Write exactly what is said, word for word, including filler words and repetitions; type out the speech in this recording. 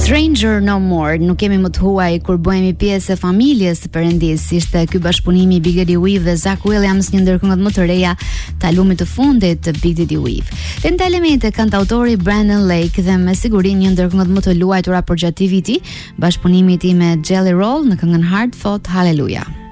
Stranger No More, nuk kemi më të huaj kur bëhemi pjesë e familjes së Perëndis. Ishte ky bashkëpunimi i Big Daddy Weave dhe Zach Williams, një ndër këngët më të reja të albumit të fundit të Big Daddy Weave. Tenta elemente kantautori Brandon Lake dhe me siguri një ndër këngët më të luajtura përgjatë këtij viti, bashkëpunimi i tij me Jelly Roll në këngën Hard Fought Hallelujah.